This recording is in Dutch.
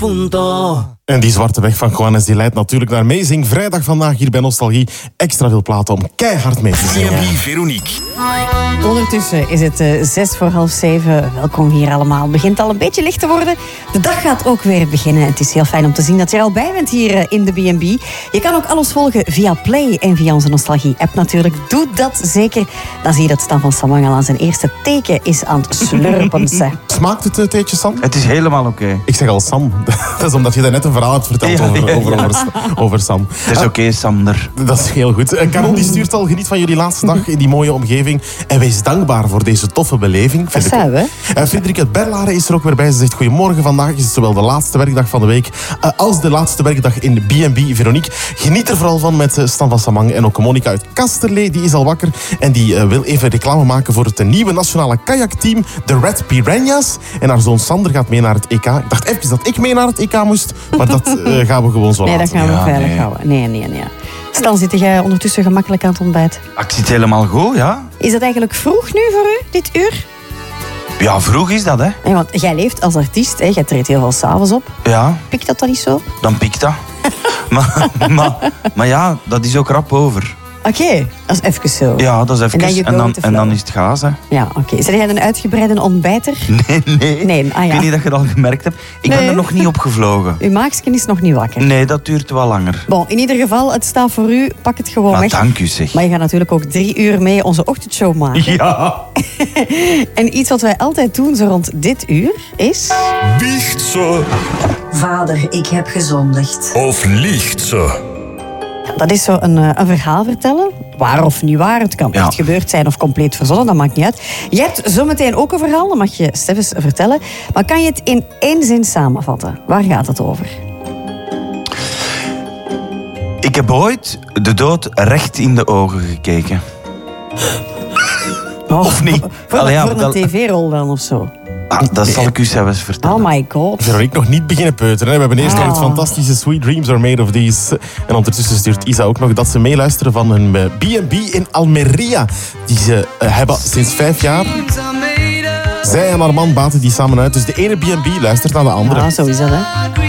punto. En die zwarte weg van Juanes die leidt natuurlijk naar Amazing Vrijdag vandaag hier bij Nostalgie. Extra veel platen om keihard mee te zingen. B&B Veronique. Ondertussen is het 6:06. Welkom hier allemaal. Het begint al een beetje licht te worden. De dag gaat ook weer beginnen. Het is heel fijn om te zien dat je er al bij bent hier in de B&B. Je kan ook alles volgen via Play en via onze Nostalgie-app natuurlijk. Doe dat zeker. Dan zie je dat Stan van Samang al aan zijn eerste teken is aan het slurpen. Smaakt het theetje, Sam? Het is helemaal oké. Ik zeg al Sam. Dat is omdat je daarnet een verhaal hebt verteld over Sam. Het is oké, Sander. Dat is heel goed. Carol die stuurt al, geniet van jullie laatste dag in die mooie omgeving. En wees dankbaar voor deze toffe beleving. Dat zijn we. Frederik uit Berlaren is er ook weer bij. Ze zegt goedemorgen. Vandaag is het zowel de laatste werkdag van de week als de laatste werkdag in de B&B Veronique. Geniet er vooral van met Stan van Samang. En ook Monica uit Kasterlee, die is al wakker. En die wil even reclame maken voor het nieuwe nationale kajakteam, de Red Piranhas. En haar zoon Sander gaat mee naar het EK. Ik dacht even dat ik mee naar het EK moest. Maar dat gaan we gewoon zo laten. Nee, dat gaan we veilig houden. Nee. Stan, zit jij ondertussen gemakkelijk aan het ontbijt? Ik zit helemaal goed, ja. Is dat eigenlijk vroeg nu voor u, dit uur? Ja, vroeg is dat, hè. Nee, want jij leeft als artiest, hè? Jij treedt heel veel 's avonds op. Ja, Pikt dat dan niet zo? dan pikt dat. maar ja, dat is ook rap over. Oké, dat is even zo. Ja, dat is even. En dan is het gaas, hè. Ja, oké. Zijn jij een uitgebreide ontbijter? Nee. Nee, Ik weet niet dat je dat al gemerkt hebt. Ik ben er nog niet op gevlogen. Uw maaksken is nog niet wakker. Nee, dat duurt wel langer. Bon, in ieder geval, het staat voor u. Pak het gewoon Maar weg. dank u, zeg. Maar je gaat natuurlijk ook 3 uur mee onze ochtendshow maken. Ja. En iets wat wij altijd doen zo rond dit uur is... Biecht ze Vader, ik heb gezondigd. of liegt ze? Dat is zo een verhaal vertellen. Waar of niet waar. Het kan echt gebeurd zijn of compleet verzonnen. Dat maakt niet uit. Je hebt zometeen ook een verhaal. Dat mag je Steffens vertellen. Maar kan je het in 1 zin samenvatten? Waar gaat het over? Ik heb ooit de dood recht in de ogen gekeken. Of niet? Voor Allee, ja, een dat- tv-rol dan of zo. Dat zal ik u zelfs vertellen. Oh my god. Veronique, nog niet beginnen peuteren. Hè. We hebben eerst nog het fantastische Sweet Dreams Are Made of These. En ondertussen stuurt Isa ook nog dat ze meeluisteren van hun B&B in Almeria. Die ze hebben sinds 5 jaar. Zij en haar man baten die samen uit. Dus de ene B&B luistert naar de andere. Ja, zo is dat, hè.